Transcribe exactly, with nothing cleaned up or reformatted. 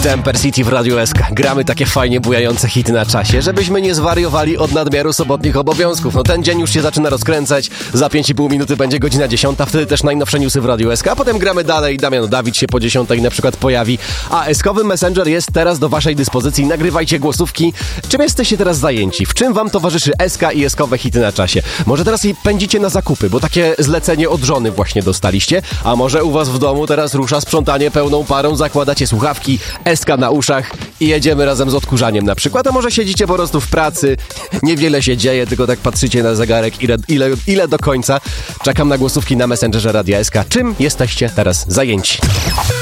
Temper City w Radiu S K. Gramy takie fajnie bujające hity na czasie, żebyśmy nie zwariowali od nadmiaru sobotnich obowiązków. No ten dzień już się zaczyna rozkręcać, za pięć i pół minuty będzie godzina dziesiąta, wtedy też najnowsze newsy w Radiu S K, a potem gramy dalej. Damian Dawid się po dziesiątej na przykład pojawi, a eskowy Messenger jest teraz do waszej dyspozycji. Nagrywajcie głosówki. Czym jesteście teraz zajęci? W czym wam towarzyszy S K i eskowe hity na czasie? Może teraz i pędzicie na zakupy, bo takie zlecenie od żony właśnie dostaliście, a może u was w domu teraz rusza sprzątanie pełną parą, zakładacie słuchawki, S K na uszach i jedziemy razem z odkurzaniem na przykład, a może siedzicie po prostu w pracy, niewiele się dzieje, tylko tak patrzycie na zegarek, ile, ile, ile do końca. Czekam na głosówki na Messengerze Radia S K. Czym jesteście teraz zajęci?